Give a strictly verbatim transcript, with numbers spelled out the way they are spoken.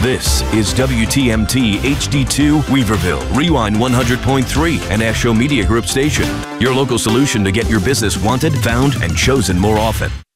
This is W T M T H D two Weaverville, Rewind one hundred point three, an Asho Media Group station. Your local solution to get your business wanted, found, and chosen more often.